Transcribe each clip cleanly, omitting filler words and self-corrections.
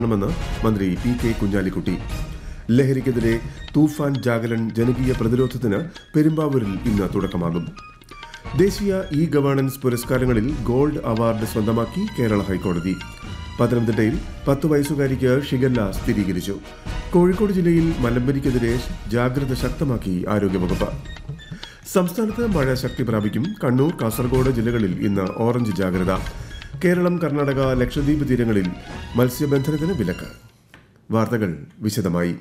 ണമെന്ന് മന്ത്രി P K Kunhalikutty. ലഹരിക്കെതിരെ തൂഫാൻ ജാഗരൺ ജനകീയ പ്രതിരോധത്തിന് പെരുമ്പാവൂരിൽ ഇന്ന് തുടക്കമാകും. ദേശീയ ഇ ഗവേണൻസ് പുരസ്കാരങ്ങളിൽ ഗോൾഡ് അവാർഡ് സ്വന്തമാക്കി കേരള ഹൈക്കോടതി. പത്തനംതിട്ടയിൽ 10 വയസ്സുകാരിക്ക് ഷിഗല്ല സ്ഥിരീകരിച്ചു. കോഴിക്കോട് ജില്ലയിൽ മലമ്പനിക്കെതിരെ ജാഗ്രത ശക്തമാക്കി ആരോഗ്യവകുപ്പ്. സംസ്ഥാനത്ത് മഴ ശക്തി പ്രാപിക്കും. കണ്ണൂർ, കാസർഗോഡ് ജില്ലകളിൽ ഇന്ന് ഓറഞ്ച് ജാഗ്രത. കേരളം, കർണാടക, ലക്ഷദ്വീപ് തീരങ്ങളിൽ മത്സ്യബന്ധനത്തിന് വിലക്ക്. വാർത്തകൾ വിശദമായി.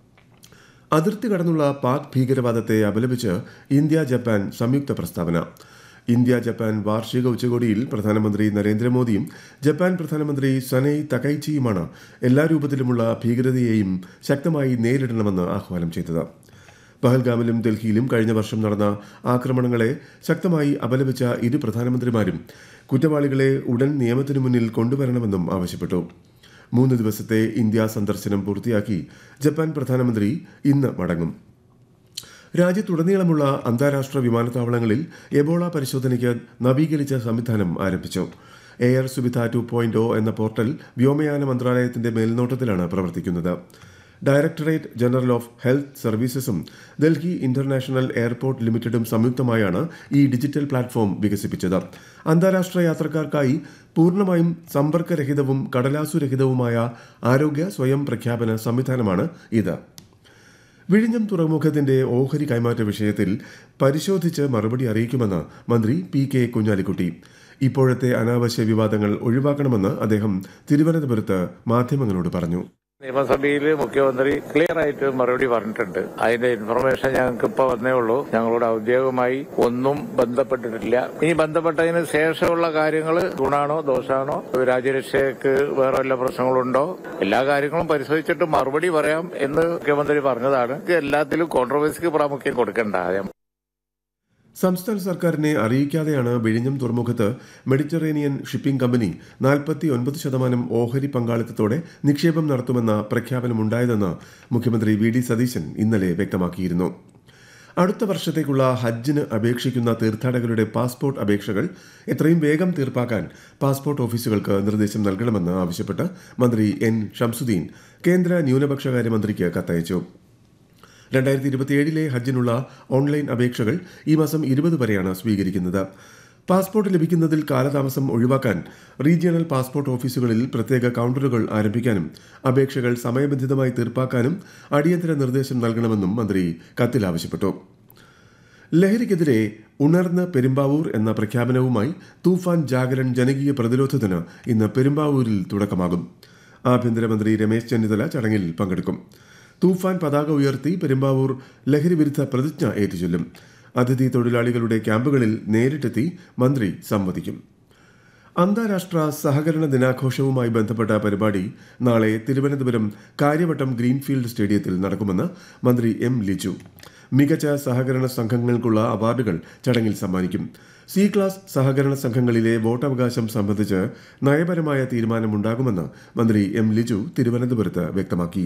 അതിർത്തി കടന്നുള്ള പാക് ഭീകരവാദത്തെ അപലപിച്ച് ഇന്ത്യ ജപ്പാൻ സംയുക്ത പ്രസ്താവന. ഇന്ത്യ ജപ്പാൻ വാർഷിക ഉച്ചകോടിയിൽ പ്രധാനമന്ത്രി നരേന്ദ്രമോദിയും ജപ്പാൻ പ്രധാനമന്ത്രി സനൈ തകൈച്ചിയുമാണ് എല്ലാ രൂപത്തിലുമുള്ള ഭീകരതയെയും ശക്തമായി നേരിടണമെന്ന് ആഹ്വാനം ചെയ്തത്. പഹൽഗാമിലും ഡൽഹിയിലും കഴിഞ്ഞ വർഷം നടന്ന ആക്രമണങ്ങളെ ശക്തമായി അപലപിച്ച ഇരു പ്രധാനമന്ത്രിമാരും കുറ്റവാളികളെ ഉടൻ നിയമത്തിനു മുന്നിൽ കൊണ്ടുവരണമെന്നും ആവശ്യപ്പെട്ടു. 3 ദിവസത്തെ ഇന്ത്യ സന്ദർശനം പൂർത്തിയാക്കി ജപ്പാൻ പ്രധാനമന്ത്രി ഇന്ന് മടങ്ങും. രാജ്യത്തുടനീളമുള്ള അന്താരാഷ്ട്ര വിമാനത്താവളങ്ങളിൽ എബോള പരിശോധനയ്ക്ക് നവീകരിച്ച സംവിധാനം ആരംഭിച്ചു. എയർ സുവിധ 2.0 എന്ന പോർട്ടൽ വ്യോമയാന മന്ത്രാലയത്തിന്റെ മേൽനോട്ടത്തിലാണ് പ്രവർത്തിക്കുന്നത്. Directorate general of health സർവീസസും Delhi international airport ലിമിറ്റഡും സംയുക്തമായാണ് ഈ ഡിജിറ്റൽ പ്ലാറ്റ്ഫോം വികസിപ്പിച്ചത്. അന്താരാഷ്ട്ര യാത്രക്കാർക്കായി പൂർണ്ണമായും സമ്പർക്കരഹിതവും കടലാസുരഹിതവുമായ ആരോഗ്യ സ്വയം പ്രഖ്യാപന സംവിധാനമാണ് ഇത്. വിഴിഞ്ഞം തുറമുഖത്തിന്റെ ഓഹരി കൈമാറ്റ വിഷയത്തിൽ പരിശോധിച്ച് മറുപടി അറിയിക്കുമെന്ന് മന്ത്രി പി കെ കുഞ്ഞാലിക്കുട്ടി. ഇപ്പോഴത്തെ അനാവശ്യ വിവാദങ്ങൾ ഒഴിവാക്കണമെന്ന് അദ്ദേഹം തിരുവനന്തപുരത്ത് മാധ്യമങ്ങളോട് പറഞ്ഞു. നിയമസഭയിൽ മുഖ്യമന്ത്രി ക്ലിയർ ആയിട്ട് മറുപടി പറഞ്ഞിട്ടുണ്ട്. അതിന്റെ ഇൻഫർമേഷൻ ഞങ്ങൾക്ക് ഇപ്പൊ വന്നേ ഉള്ളൂ. ഞങ്ങളോട് ഔദ്യോഗികമായി ഒന്നും ബന്ധപ്പെട്ടിട്ടില്ല. ഇനി ബന്ധപ്പെട്ടതിന് ശേഷമുള്ള കാര്യങ്ങൾ ഗുണാണോ ദോഷാണോ, രാജ്യരക്ഷയ്ക്ക് വേറെ വല്ല പ്രശ്നങ്ങളുണ്ടോ, എല്ലാ കാര്യങ്ങളും പരിശോധിച്ചിട്ട് മറുപടി പറയാം എന്ന് മുഖ്യമന്ത്രി പറഞ്ഞതാണ്. എല്ലാത്തിലും കോൺട്രവേഴ്സിക്ക് പ്രാമുഖ്യം കൊടുക്കണ്ട. സംസ്ഥാന സർക്കാരിനെ അറിയിക്കാതെയാണ് വിഴിഞ്ഞം തുറമുഖത്ത് മെഡിറ്ററേനിയൻ ഷിപ്പിംഗ് കമ്പനി 49% ഓഹരി പങ്കാളിത്തത്തോടെ നിക്ഷേപം നടത്തുമെന്ന പ്രഖ്യാപനമുണ്ടായതെന്ന് മുഖ്യമന്ത്രി വി ഡി സതീശൻ ഇന്നലെ വ്യക്തമാക്കിയിരുന്നു. അടുത്ത വർഷത്തേക്കുള്ള ഹജ്ജിന് അപേക്ഷിക്കുന്ന തീർത്ഥാടകരുടെ പാസ്പോർട്ട് അപേക്ഷകൾ എത്രയും വേഗം തീർപ്പാക്കാൻ പാസ്പോർട്ട് ഓഫീസുകൾക്ക് നിർദ്ദേശം നൽകണമെന്ന് ആവശ്യപ്പെട്ട് മന്ത്രി എൻ ഷംസുദ്ദീൻ കേന്ദ്ര ന്യൂനപക്ഷകാര്യമന്ത്രിക്ക് കത്തയച്ചു. 2027 ഹജ്ജിനുള്ള ഓൺലൈൻ അപേക്ഷകൾ ഈ മാസം 20 വരെയാണ് സ്വീകരിക്കുന്നത്. പാസ്പോർട്ട് ലഭിക്കുന്നതിൽ കാലതാമസം ഒഴിവാക്കാൻ റീജിയണൽ പാസ്പോർട്ട് ഓഫീസുകളിൽ പ്രത്യേക കൌണ്ടറുകൾ ആരംഭിക്കാനും അപേക്ഷകൾ സമയബന്ധിതമായി തീർപ്പാക്കാനും അടിയന്തര നിർദ്ദേശം നൽകണമെന്നും മന്ത്രി കത്തിൽ ആവശ്യപ്പെട്ടു. ലഹരിക്കെതിരെ ഉണർന്ന് പെരുമ്പാവൂർ എന്ന പ്രഖ്യാപനവുമായി തൂഫാൻ ജാഗരൺ ജനകീയ പ്രതിരോധത്തിന് ഇന്ന് പെരുമ്പാവൂരിൽ തുടക്കമാകും. ആഭ്യന്തരമന്ത്രി രമേശ് ചെന്നിത്തല ചടങ്ങിൽ പങ്കെടുക്കും. തൂഫാൻ പതാക ഉയർത്തി പെരുമ്പാവൂർ ലഹരി വിരുദ്ധ പ്രതിജ്ഞ ഏറ്റുചൊല്ലും. അതിഥി തൊഴിലാളികളുടെ ക്യാമ്പുകളിൽ നേരിട്ടെത്തി മന്ത്രി സംവദിക്കും. അന്താരാഷ്ട്ര സഹകരണ ദിനാഘോഷവുമായി ബന്ധപ്പെട്ട പരിപാടി നാളെ തിരുവനന്തപുരം കാര്യവട്ടം ഗ്രീൻഫീൽഡ് സ്റ്റേഡിയത്തിൽ നടക്കുമെന്ന് മന്ത്രി എം ലിജു. മികച്ച സഹകരണ സംഘങ്ങൾക്കുള്ള അവാർഡുകൾ ചടങ്ങിൽ സമ്മാനിക്കും. സി ക്ലാസ് സഹകരണ സംഘങ്ങളിലെ വോട്ടവകാശം സംബന്ധിച്ച് നയപരമായ തീരുമാനമുണ്ടാകുമെന്ന് മന്ത്രി എം ലിജു തിരുവനന്തപുരത്ത് വ്യക്തമാക്കി.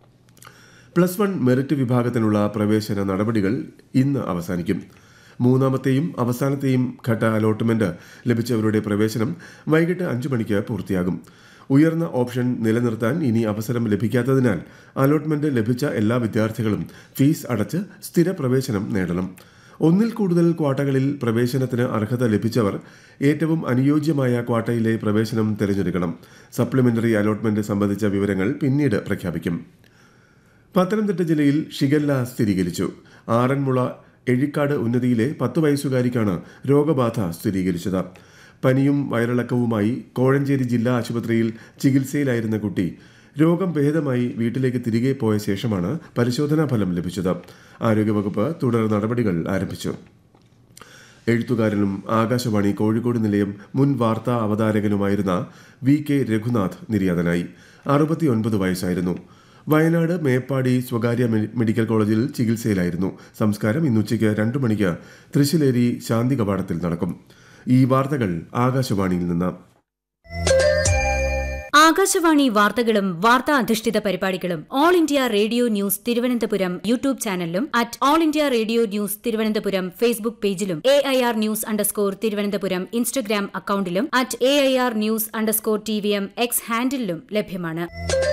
+1 മെറിറ്റ് വിഭാഗത്തിനുള്ള പ്രവേശന നടപടികൾ ഇന്ന് അവസാനിക്കും. 3ാമത്തെയും അവസാനത്തെയും ഘട്ട അലോട്ട്മെന്റ് ലഭിച്ചവരുടെ പ്രവേശനം വൈകിട്ട് 5 മണിക്ക് പൂർത്തിയാകും. ഉയർന്ന ഓപ്ഷൻ നിലനിർത്താൻ ഇനി അവസരം ലഭിക്കാത്തതിനാൽ അലോട്ട്മെന്റ് ലഭിച്ച എല്ലാ വിദ്യാർത്ഥികളും ഫീസ് അടച്ച് സ്ഥിര പ്രവേശനം നേടണം. 1-ൽ കൂടുതൽ ക്വാട്ടകളിൽ പ്രവേശനത്തിന് അർഹത ലഭിച്ചവർ ഏറ്റവും അനുയോജ്യമായ ക്വാട്ടയിലെ പ്രവേശനം തിരഞ്ഞെടുക്കണം. സപ്ലിമെന്ററി അലോട്ട്മെന്റ് സംബന്ധിച്ച വിവരങ്ങൾ പിന്നീട് പ്രഖ്യാപിക്കും. പത്തനംതിട്ട ജില്ലയിൽ ഷിഗല്ല സ്ഥിരീകരിച്ചു. ആറന്മുള എഴിക്കാട് ഉന്നതിയിലെ 10 വയസ്സുകാരിക്കാണ് രോഗബാധ സ്ഥിരീകരിച്ചത്. പനിയും വയറിളക്കവുമായി കോഴഞ്ചേരി ജില്ലാ ആശുപത്രിയിൽ ചികിത്സയിലായിരുന്ന കുട്ടി രോഗം ഭേദമായി വീട്ടിലേക്ക് തിരികെ പോയ ശേഷമാണ് പരിശോധനാ ഫലം ലഭിച്ചത്. ആരോഗ്യവകുപ്പ് തുടർ നടപടികൾ ആരംഭിച്ചു. എഴുത്തുകാരനും ആകാശവാണി കോഴിക്കോട് നിലയം മുൻ വാർത്താ അവതാരകനുമായിരുന്ന വി കെ രഘുനാഥ് നിര്യാതനായി. 69 വയസ്സായിരുന്നു. വയനാട് മേപ്പാടി സ്വകാര്യ മെഡിക്കൽ കോളേജിൽ ചികിത്സയിലായിരുന്നു. സംസ്കാരം ഇന്ന് ഉച്ചയ്ക്ക് 2 മണിക്ക് തൃശ്ശിലേരി ശാന്തി കവാടത്തിൽ നടക്കും. ഈ വാർത്തകൾ ആകാശവാണിയിൽ നിന്ന്. ആകാശവാണി വാർത്തകളും വാർത്താ അധിഷ്ഠിത പരിപാടികളും all India radio news Thiruvananthapuram YouTube ചാനലിലും at all India radio news Thiruvananthapuram Facebook പേജിലും AIR ന്യൂസ് _തിരുവനന്തപുരം ഇൻസ്റ്റഗ്രാം അക്കൌണ്ടിലും at AIR news _TVM X ഹാൻഡിലും ലഭ്യമാണ്.